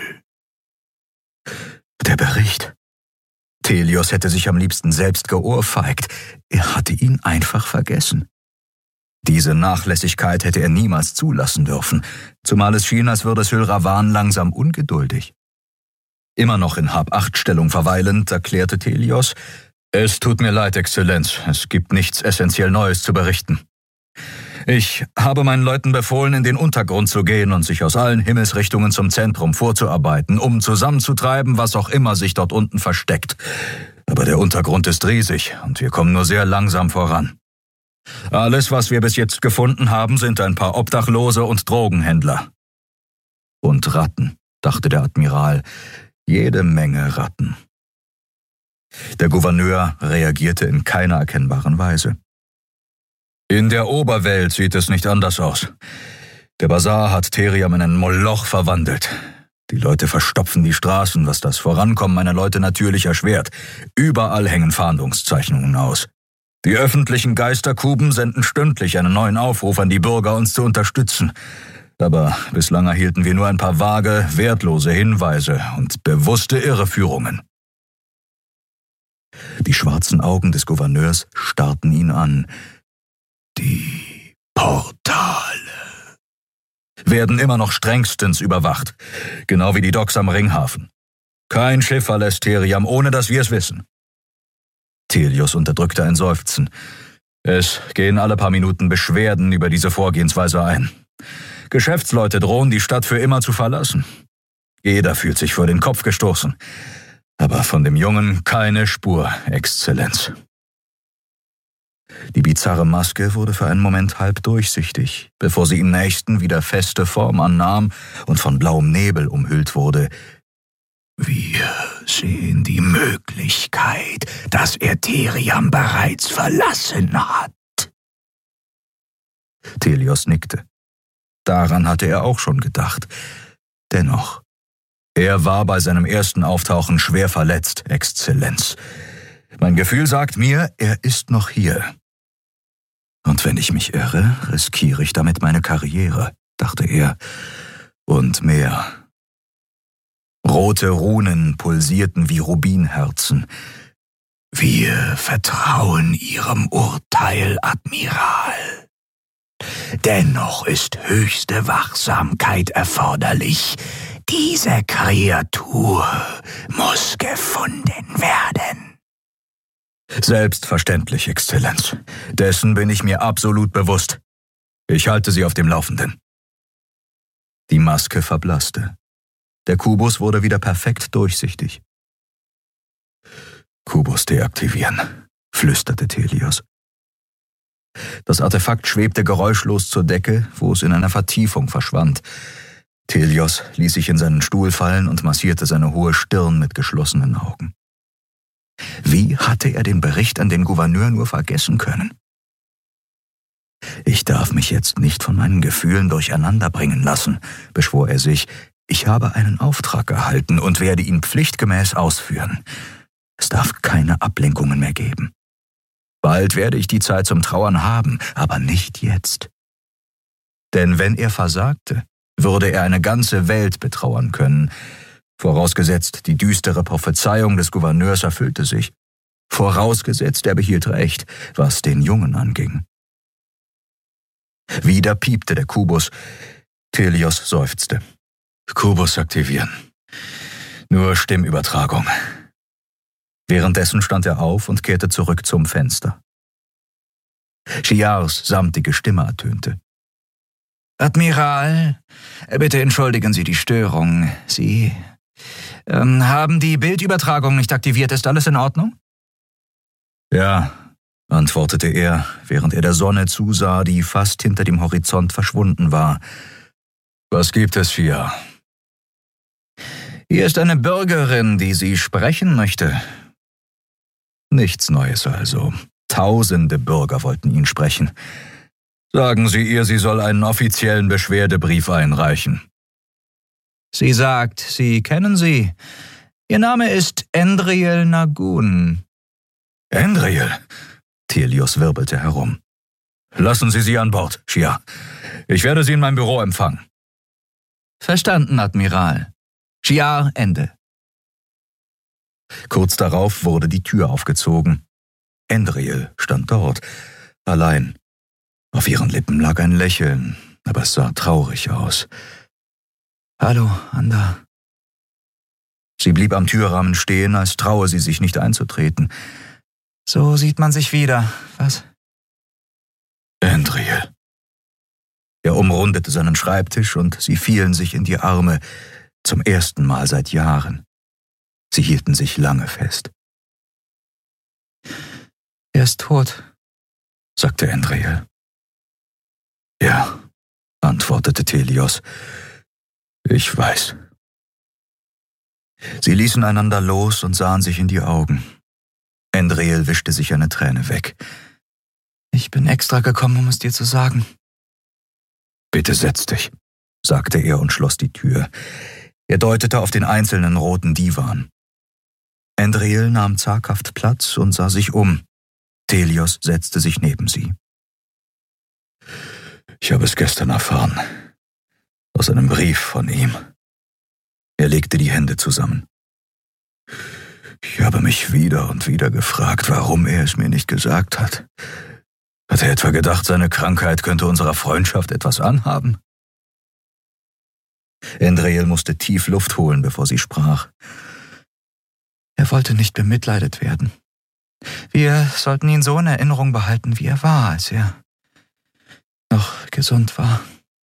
Der Bericht? Telios hätte sich am liebsten selbst geohrfeigt. Er hatte ihn einfach vergessen. Diese Nachlässigkeit hätte er niemals zulassen dürfen, zumal es schien, als würde Sylravan langsam ungeduldig. Immer noch in Hab-Acht-Stellung verweilend, erklärte Telios, Es tut mir leid, Exzellenz, es gibt nichts essentiell Neues zu berichten. Ich habe meinen Leuten befohlen, in den Untergrund zu gehen und sich aus allen Himmelsrichtungen zum Zentrum vorzuarbeiten, um zusammenzutreiben, was auch immer sich dort unten versteckt. Aber der Untergrund ist riesig und wir kommen nur sehr langsam voran. Alles, was wir bis jetzt gefunden haben, sind ein paar Obdachlose und Drogenhändler. Und Ratten, dachte der Admiral, jede Menge Ratten. Der Gouverneur reagierte in keiner erkennbaren Weise. In der Oberwelt sieht es nicht anders aus. Der Basar hat Theriam in ein Moloch verwandelt. Die Leute verstopfen die Straßen, was das Vorankommen meiner Leute natürlich erschwert. Überall hängen Fahndungszeichnungen aus. Die öffentlichen Geisterkuben senden stündlich einen neuen Aufruf an die Bürger, uns zu unterstützen. Aber bislang erhielten wir nur ein paar vage, wertlose Hinweise und bewusste Irreführungen. Die schwarzen Augen des Gouverneurs starrten ihn an. Die Portale werden immer noch strengstens überwacht, genau wie die Docks am Ringhafen. Kein Schiff verlässt Theriam, ohne dass wir es wissen. Thelios unterdrückte ein Seufzen. Es gehen alle paar Minuten Beschwerden über diese Vorgehensweise ein. Geschäftsleute drohen, die Stadt für immer zu verlassen. Jeder fühlt sich vor den Kopf gestoßen. Aber von dem Jungen keine Spur, Exzellenz. Die bizarre Maske wurde für einen Moment halb durchsichtig, bevor sie im nächsten wieder feste Form annahm und von blauem Nebel umhüllt wurde. Wir sehen die Möglichkeit, dass er Theriam bereits verlassen hat. Thelios nickte. Daran hatte er auch schon gedacht. Dennoch, er war bei seinem ersten Auftauchen schwer verletzt, Exzellenz. Mein Gefühl sagt mir, er ist noch hier. Und wenn ich mich irre, riskiere ich damit meine Karriere, dachte er. Und mehr. Rote Runen pulsierten wie Rubinherzen. Wir vertrauen Ihrem Urteil, Admiral. Dennoch ist höchste Wachsamkeit erforderlich. Diese Kreatur muss gefunden werden. Selbstverständlich, Exzellenz. Dessen bin ich mir absolut bewusst. Ich halte Sie auf dem Laufenden. Die Maske verblasste. Der Kubus wurde wieder perfekt durchsichtig. Kubus deaktivieren, flüsterte Thelios. Das Artefakt schwebte geräuschlos zur Decke, wo es in einer Vertiefung verschwand. Thelios ließ sich in seinen Stuhl fallen und massierte seine hohe Stirn mit geschlossenen Augen. Wie hatte er den Bericht an den Gouverneur nur vergessen können? Ich darf mich jetzt nicht von meinen Gefühlen durcheinanderbringen lassen, beschwor er sich. Ich habe einen Auftrag erhalten und werde ihn pflichtgemäß ausführen. Es darf keine Ablenkungen mehr geben. Bald werde ich die Zeit zum Trauern haben, aber nicht jetzt. Denn wenn er versagte, würde er eine ganze Welt betrauern können. Vorausgesetzt, die düstere Prophezeiung des Gouverneurs erfüllte sich. Vorausgesetzt, er behielt recht, was den Jungen anging. Wieder piepte der Kubus. Thelios seufzte. Kubus aktivieren. Nur Stimmübertragung. Währenddessen stand er auf und kehrte zurück zum Fenster. Shiars samtige Stimme ertönte. Admiral, bitte entschuldigen Sie die Störung. Sie ähm, haben die Bildübertragung nicht aktiviert. Ist alles in Ordnung? Ja, antwortete er, während er der Sonne zusah, die fast hinter dem Horizont verschwunden war. Was gibt es, Shia? Hier ist eine Bürgerin, die Sie sprechen möchte. Nichts Neues also. Tausende Bürger wollten ihn sprechen. Sagen Sie ihr, sie soll einen offiziellen Beschwerdebrief einreichen. Sie sagt, Sie kennen sie. Ihr Name ist Endriel Nagun. Endriel? Thelios wirbelte herum. Lassen Sie sie an Bord, Shia. Ich werde sie in meinem Büro empfangen. Verstanden, Admiral. Shia, Ende. Kurz darauf wurde die Tür aufgezogen. Endriel stand dort, allein. Auf ihren Lippen lag ein Lächeln, aber es sah traurig aus. Hallo, Anda. Sie blieb am Türrahmen stehen, als traue sie sich nicht einzutreten. So sieht man sich wieder, was? Endriel. Er umrundete seinen Schreibtisch und sie fielen sich in die Arme, zum ersten Mal seit Jahren. Sie hielten sich lange fest. Er ist tot, sagte Endriel. Ja, antwortete Thelios. Ich weiß. Sie ließen einander los und sahen sich in die Augen. Endriel wischte sich eine Träne weg. Ich bin extra gekommen, um es dir zu sagen. Bitte setz dich, sagte er und schloss die Tür. Er deutete auf den einzelnen roten Divan. Endriel nahm zaghaft Platz und sah sich um. Telios setzte sich neben sie. »Ich habe es gestern erfahren. Aus einem Brief von ihm.« Er legte die Hände zusammen. »Ich habe mich wieder und wieder gefragt, warum er es mir nicht gesagt hat. Hat er etwa gedacht, seine Krankheit könnte unserer Freundschaft etwas anhaben?« Endriel musste tief Luft holen, bevor sie sprach. »Er wollte nicht bemitleidet werden. Wir sollten ihn so in Erinnerung behalten, wie er war, als er noch gesund war.«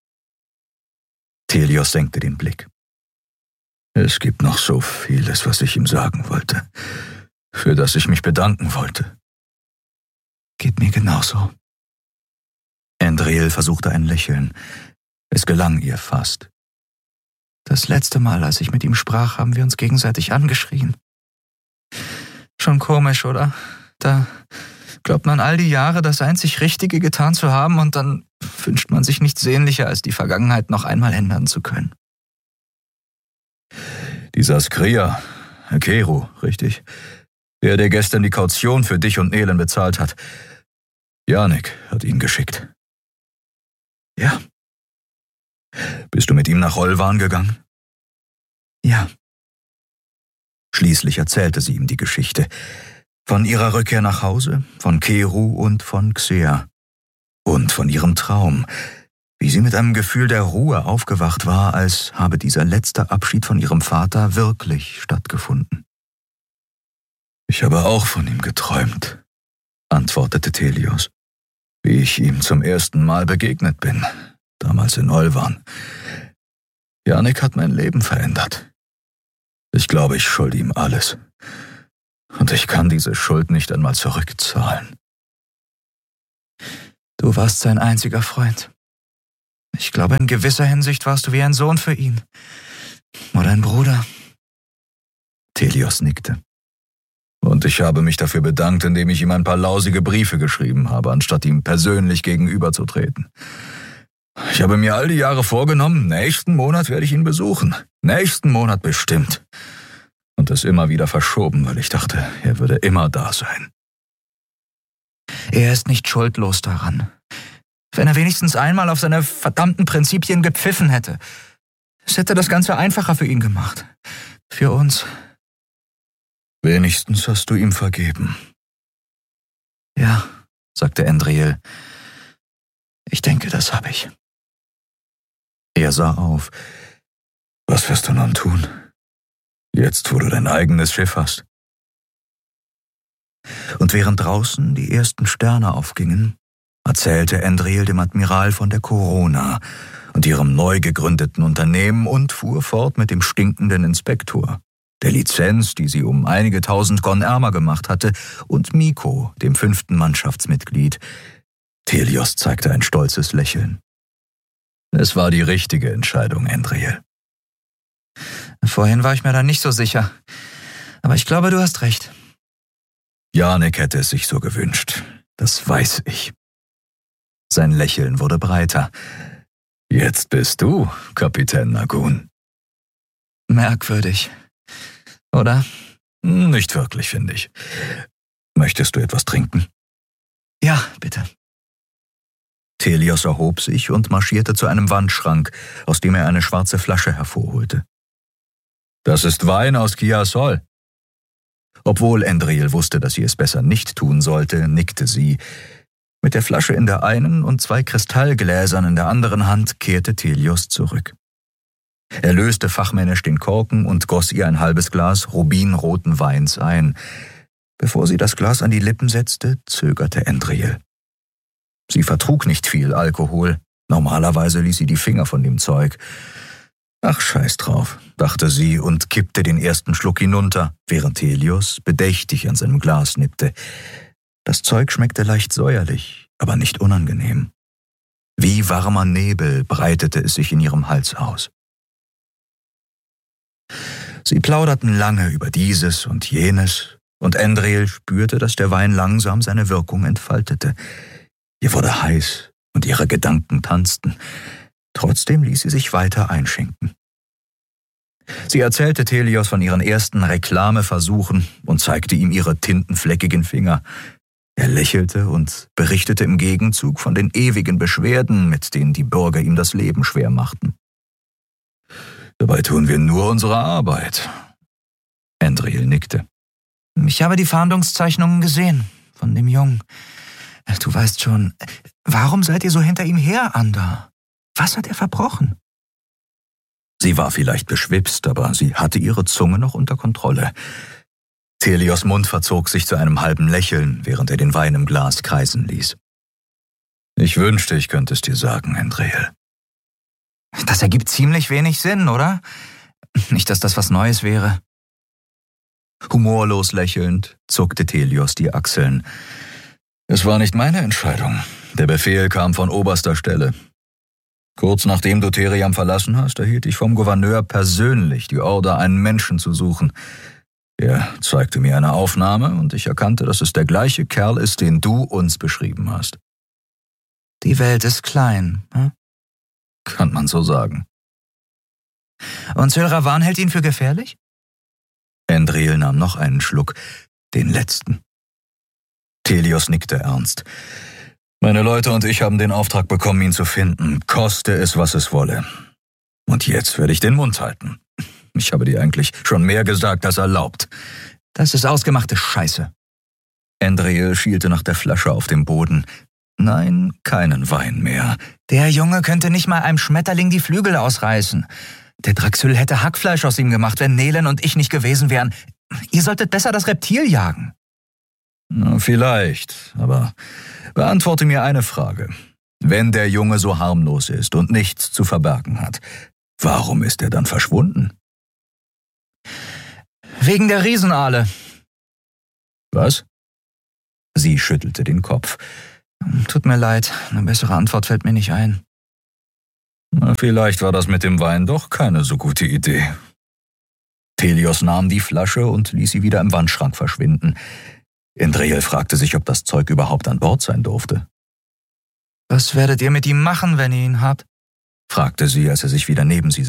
Telios senkte den Blick. »Es gibt noch so vieles, was ich ihm sagen wollte, für das ich mich bedanken wollte.« »Geht mir genauso.« Endriel versuchte ein Lächeln. Es gelang ihr fast. »Das letzte Mal, als ich mit ihm sprach, haben wir uns gegenseitig angeschrien. Schon komisch, oder? Da glaubt man all die Jahre, das einzig Richtige getan zu haben, und dann wünscht man sich nichts sehnlicher, als die Vergangenheit noch einmal ändern zu können.« »Dieser Skria, Keru, richtig? Der, der gestern die Kaution für dich und Nelen bezahlt hat. Janek hat ihn geschickt.« »Ja.« »Bist du mit ihm nach Olvan gegangen?« »Ja.« Schließlich erzählte sie ihm die Geschichte. Von ihrer Rückkehr nach Hause, von Keru und von Xea. Und von ihrem Traum, wie sie mit einem Gefühl der Ruhe aufgewacht war, als habe dieser letzte Abschied von ihrem Vater wirklich stattgefunden. »Ich habe auch von ihm geträumt«, antwortete Telios, »wie ich ihm zum ersten Mal begegnet bin, damals in Olvan. Janek hat mein Leben verändert. Ich glaube, ich schulde ihm alles. Und ich kann diese Schuld nicht einmal zurückzahlen.« »Du warst sein einziger Freund. Ich glaube, in gewisser Hinsicht warst du wie ein Sohn für ihn. Oder ein Bruder.« Telios nickte. »Und ich habe mich dafür bedankt, indem ich ihm ein paar lausige Briefe geschrieben habe, anstatt ihm persönlich gegenüberzutreten. Ich habe mir all die Jahre vorgenommen, nächsten Monat werde ich ihn besuchen. Nächsten Monat bestimmt. Und es immer wieder verschoben, weil ich dachte, er würde immer da sein.« »Er ist nicht schuldlos daran. Wenn er wenigstens einmal auf seine verdammten Prinzipien gepfiffen hätte. Es hätte das Ganze einfacher für ihn gemacht. Für uns.« »Wenigstens hast du ihm vergeben.« »Ja«, sagte Endriel. »Ich denke, das habe ich.« Er sah auf. »Was wirst du nun tun? Jetzt, wo du dein eigenes Schiff hast?« Und während draußen die ersten Sterne aufgingen, erzählte Endriel dem Admiral von der Corona und ihrem neu gegründeten Unternehmen und fuhr fort mit dem stinkenden Inspektor, der Lizenz, die sie um einige tausend Gon ärmer gemacht hatte, und Miko, dem fünften Mannschaftsmitglied. Telios zeigte ein stolzes Lächeln. »Es war die richtige Entscheidung, Endriel.« »Vorhin war ich mir da nicht so sicher. Aber ich glaube, du hast recht.« »Janek hätte es sich so gewünscht. Das weiß ich.« Sein Lächeln wurde breiter. »Jetzt bist du, Kapitän Nagun.« »Merkwürdig, oder?« »Nicht wirklich, finde ich. Möchtest du etwas trinken?« »Ja, bitte.« Telios erhob sich und marschierte zu einem Wandschrank, aus dem er eine schwarze Flasche hervorholte. »Das ist Wein aus Kiasol.« Obwohl Endriel wusste, dass sie es besser nicht tun sollte, nickte sie. Mit der Flasche in der einen und zwei Kristallgläsern in der anderen Hand kehrte Telios zurück. Er löste fachmännisch den Korken und goss ihr ein halbes Glas rubinroten Weins ein. Bevor sie das Glas an die Lippen setzte, zögerte Endriel. Sie vertrug nicht viel Alkohol. Normalerweise ließ sie die Finger von dem Zeug. »Ach, scheiß drauf«, dachte sie und kippte den ersten Schluck hinunter, während Telios bedächtig an seinem Glas nippte. Das Zeug schmeckte leicht säuerlich, aber nicht unangenehm. Wie warmer Nebel breitete es sich in ihrem Hals aus. Sie plauderten lange über dieses und jenes, und Endriel spürte, dass der Wein langsam seine Wirkung entfaltete. Ihr wurde heiß und ihre Gedanken tanzten. Trotzdem ließ sie sich weiter einschenken. Sie erzählte Telios von ihren ersten Reklameversuchen und zeigte ihm ihre tintenfleckigen Finger. Er lächelte und berichtete im Gegenzug von den ewigen Beschwerden, mit denen die Bürger ihm das Leben schwer machten. »Dabei tun wir nur unsere Arbeit.« Andriel nickte. »Ich habe die Fahndungszeichnungen gesehen von dem Jungen. Du weißt schon, warum seid ihr so hinter ihm her, Ander? Was hat er verbrochen?« Sie war vielleicht beschwipst, aber sie hatte ihre Zunge noch unter Kontrolle. Thelios Mund verzog sich zu einem halben Lächeln, während er den Wein im Glas kreisen ließ. »Ich wünschte, ich könnte es dir sagen, Andriel.« »Das ergibt ziemlich wenig Sinn, oder? Nicht, dass das was Neues wäre.« Humorlos lächelnd zuckte Thelios die Achseln. »Es war nicht meine Entscheidung. Der Befehl kam von oberster Stelle. Kurz nachdem du Theriam verlassen hast, erhielt ich vom Gouverneur persönlich die Order, einen Menschen zu suchen. Er zeigte mir eine Aufnahme und ich erkannte, dass es der gleiche Kerl ist, den du uns beschrieben hast.« »Die Welt ist klein, hm?« »Kann man so sagen.« »Und Sylravan hält ihn für gefährlich?« Andriel nahm noch einen Schluck, den letzten. Thelios nickte ernst. »Meine Leute und ich haben den Auftrag bekommen, ihn zu finden, koste es, was es wolle. Und jetzt werde ich den Mund halten. Ich habe dir eigentlich schon mehr gesagt als erlaubt.« »Das ist ausgemachte Scheiße.« Andriel schielte nach der Flasche auf dem Boden. »Nein, keinen Wein mehr.« »Der Junge könnte nicht mal einem Schmetterling die Flügel ausreißen. Der Draxyl hätte Hackfleisch aus ihm gemacht, wenn Nelen und ich nicht gewesen wären. Ihr solltet besser das Reptil jagen.« Na, vielleicht, aber beantworte mir eine Frage. Wenn der Junge so harmlos ist und nichts zu verbergen hat, warum ist er dann verschwunden?« »Wegen der Riesenaale.« »Was?« Sie schüttelte den Kopf. »Tut mir leid, eine bessere Antwort fällt mir nicht ein.« Na, vielleicht war das mit dem Wein doch keine so gute Idee. Thelios nahm die Flasche und ließ sie wieder im Wandschrank verschwinden. Andriel fragte sich, ob das Zeug überhaupt an Bord sein durfte. »Was werdet ihr mit ihm machen, wenn ihr ihn habt?« fragte sie, als er sich wieder neben sie